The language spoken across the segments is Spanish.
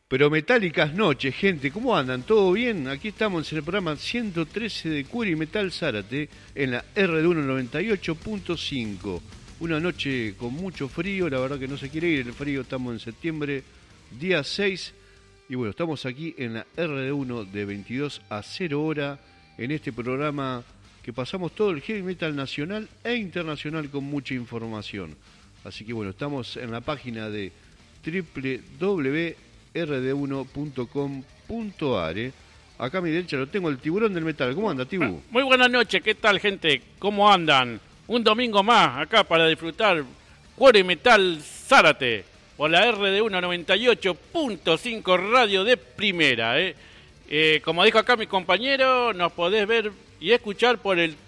Pero metálicas noches, gente, ¿cómo andan? ¿Todo bien? Aquí estamos en el programa 113 de Cuero y Metal Zárate, en la RD1 98.5. Una noche con mucho frío, la verdad que no se quiere ir el frío, estamos en septiembre, día 6. Y bueno, estamos aquí en la RD1 de 22 a 0 hora, en este programa que pasamos todo el heavy metal nacional e internacional con mucha información. Así que bueno, estamos en la página de www.rd1.com.ar. Acá a mi derecha lo tengo, el tiburón del metal. ¿Cómo anda, Tibu? Muy buenas noches, ¿qué tal, gente? ¿Cómo andan? Un domingo más acá para disfrutar Cuero y Metal Zárate por la RD1 98.5 radio de primera. Como dijo acá mi compañero, nos podés ver y escuchar por el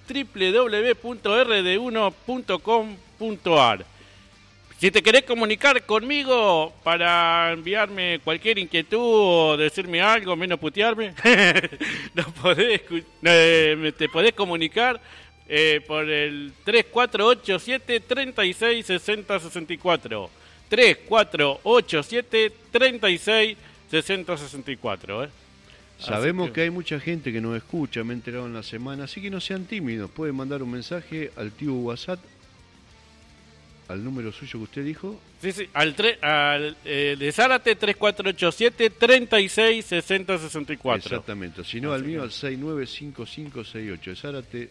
www.rd1.com.ar. Si te querés comunicar conmigo para enviarme cualquier inquietud o decirme algo, menos putearme, te podés comunicar por el 3487-366064. 3487-366064. Sabemos que hay mucha gente que nos escucha, me he enterado en la semana, así que no sean tímidos. Pueden mandar un mensaje al tío WhatsApp, al número suyo que usted dijo. Sí, de Zárate 3487-366064. Exactamente, si no al mío al 695568. De Zárate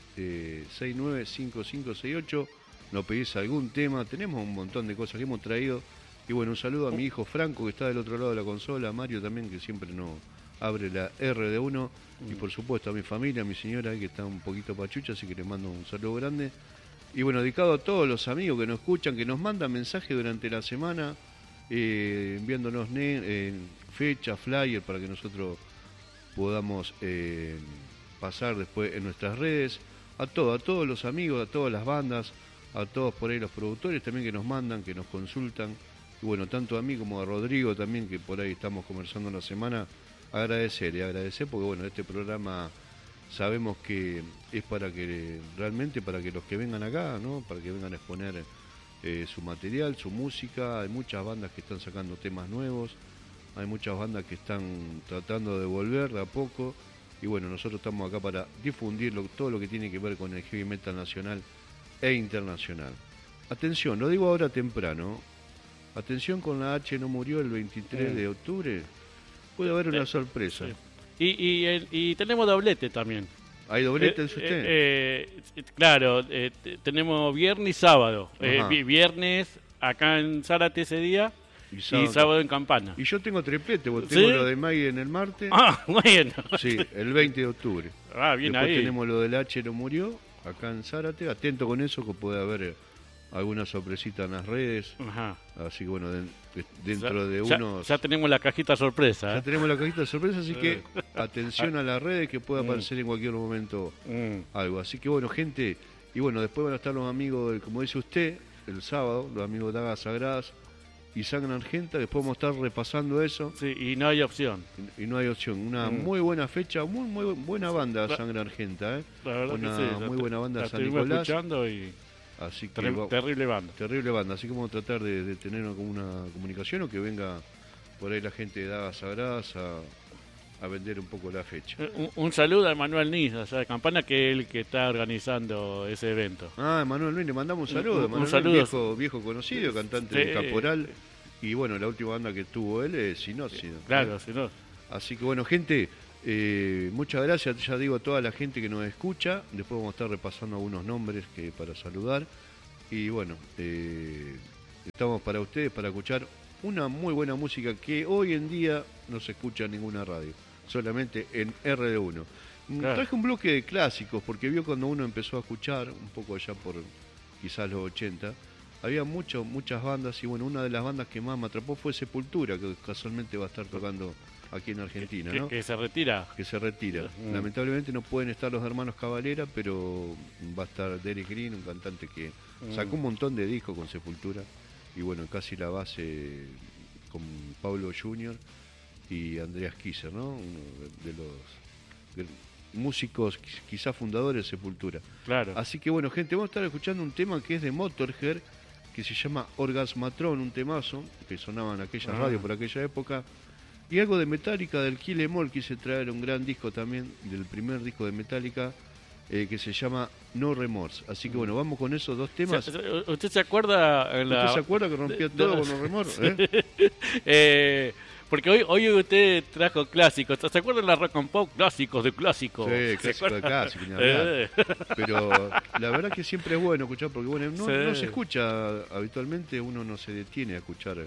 695568. Nos pedís algún tema, tenemos un montón de cosas que hemos traído. Y bueno, un saludo a mi hijo Franco, que está del otro lado de la consola, a Mario también, que siempre nos abre la RD1, y por supuesto a mi familia, a mi señora, que está un poquito pachucha, así que les mando un saludo grande. Y bueno, dedicado a todos los amigos que nos escuchan, que nos mandan mensajes durante la semana, enviándonos fecha, flyer, para que nosotros podamos pasar después en nuestras redes. A todos los amigos, a todas las bandas, a todos por ahí los productores también que nos mandan, que nos consultan. Y bueno, tanto a mí como a Rodrigo también, que por ahí estamos conversando una semana. Agradecer porque bueno, este programa sabemos que es para que realmente para que los que vengan acá, ¿no? Para que vengan a exponer su material, su música. Hay muchas bandas que están sacando temas nuevos, hay muchas bandas que están tratando de volver de a poco, y bueno, nosotros estamos acá para difundir todo lo que tiene que ver con el heavy metal nacional e internacional. Atención, lo digo ahora temprano, atención con la H no murió el 23 de octubre. Puede haber una sorpresa. Sí. Y tenemos doblete también. ¿Hay doblete en usted? Claro, tenemos viernes y sábado. Viernes acá en Zárate ese día y sábado en Campana. Y yo tengo triplete, porque tengo lo de Maiden el martes. Ah, bueno. Sí, el 20 de octubre. Bien. Después ahí tenemos lo del H no murió, acá en Zárate. Atento con eso, que puede haber alguna sorpresita en las redes. Ajá. Así que bueno, dentro de unos... Ya tenemos la cajita sorpresa. Ya tenemos la cajita de sorpresa, así que atención a las redes, que puede aparecer en cualquier momento algo. Así que bueno, gente, y bueno, después van a estar los amigos, como dice usted, el sábado, los amigos de Dagas Sagradas y Sangre Argenta. Después vamos a estar repasando eso. Sí, y no hay opción. Y no hay opción. Una muy buena fecha, muy buena banda Sangre Argenta, La verdad una que sí, muy buena banda de San Nicolás. Nicolás. Escuchando y... Así que terrible banda. Terrible banda, así que vamos a tratar de tener una comunicación, o que venga por ahí la gente de Dagas Sagradas a vender un poco la fecha. Un saludo a Emanuel Niz, allá de Campana, que es el que está organizando ese evento. Emanuel Niz, le mandamos un saludo. Un saludo. Viejo conocido, cantante de Caporal. Y bueno, la última banda que tuvo él es Sinócido. Claro, Sinócido. Así que bueno, gente, muchas gracias, ya digo, a toda la gente que nos escucha. Después vamos a estar repasando algunos nombres para saludar. Y bueno, estamos para ustedes, para escuchar una muy buena música que hoy en día no se escucha en ninguna radio, solamente en RD1. Claro. Traje un bloque de clásicos, porque vio cuando uno empezó a escuchar, un poco allá por quizás los 80, había muchas bandas, y bueno, una de las bandas que más me atrapó fue Sepultura, que casualmente va a estar tocando aquí en Argentina, ¿no? Que se retira. Que se retira. Lamentablemente no pueden estar los hermanos Cavalera, pero va a estar Derek Green, un cantante que sacó un montón de discos con Sepultura, y bueno, casi la base con Pablo Jr. y Andreas Kisser, ¿no? Uno de los músicos quizás fundadores de Sepultura. Claro. Así que bueno, gente, vamos a estar escuchando un tema que es de Motorhead, que se llama Orgasmatron, un temazo que sonaba en aquella radio por aquella época. Y algo de Metallica, del Kill 'Em All, quise traer un gran disco también, del primer disco de Metallica, que se llama No Remorse. Así que bueno, vamos con esos dos temas. ¿Usted se acuerda? ¿Usted se acuerda que rompía todo con No Remorse? Porque hoy usted trajo clásicos. ¿Se acuerdan la Rock and Pop? Clásicos de clásicos. Sí, clásico de clásico, ni hablar. Pero la verdad que siempre es bueno escuchar, porque bueno, no se escucha habitualmente, uno no se detiene a escuchar,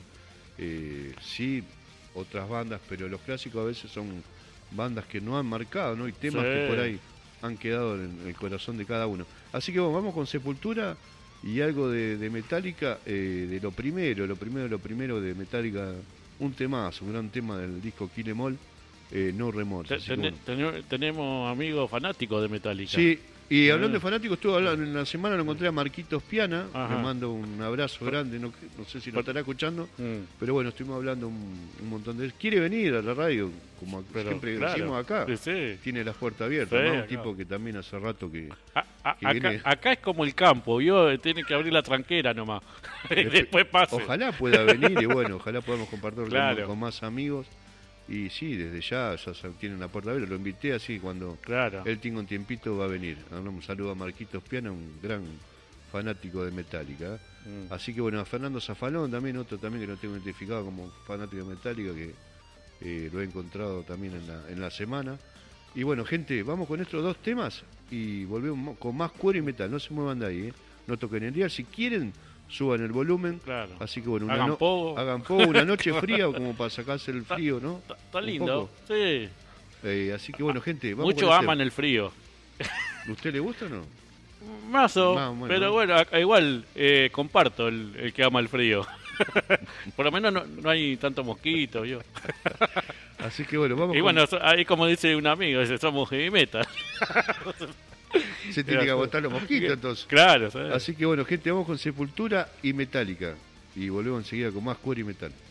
sí, otras bandas, pero los clásicos a veces son bandas que no han marcado, ¿no? Y temas que por ahí han quedado en el corazón de cada uno. Así que bueno, vamos con Sepultura y algo de Metallica, de lo primero de Metallica, un temazo, un gran tema del disco Kill 'Em All, No Remorse. Tenemos amigos fanáticos de Metallica. Sí, y hablando de fanáticos, estuve hablando, en la semana lo encontré a Marquitos Piana, Ajá. le mando un abrazo grande, no sé si lo estará escuchando, pero bueno, estuvimos hablando un montón de él. Quiere venir a la radio, como siempre decimos acá, tiene las puertas abiertas, ¿no? Un tipo que también hace rato que viene. Acá es como el campo, ¿vio? Tiene que abrir la tranquera nomás, después pasa. Ojalá pueda venir y bueno, ojalá podamos compartir con más amigos. Y sí, desde ya tienen la puerta abierta. Lo invité así, cuando él tenga un tiempito va a venir. Un saludo a Marquitos Piana, un gran fanático de Metallica. Así que bueno, a Fernando Zafalón también, otro también que lo tengo identificado como fanático de Metallica, que lo he encontrado también en la semana. Y bueno, gente, vamos con estos dos temas y volvemos con más cuero y metal. No se muevan de ahí, no toquen el dial. Si quieren, suban el volumen. Así que bueno, hagan poco, una noche fría como para sacarse el frío, ¿no? Está lindo, sí. Así que bueno, gente, vamos. Muchos aman el frío. ¿Usted le gusta o no? Mazo, pero bueno, igual comparto el que ama el frío. Por lo menos no hay tanto mosquito, yo. Así que bueno, vamos. Y bueno, ahí como dice un amigo, somos heavy metal. Se tiene que aguantar los mosquitos, entonces. Claro, ¿sabes? Así que bueno, gente, vamos con Sepultura y Metallica. Y volvemos enseguida con más cuero y metal.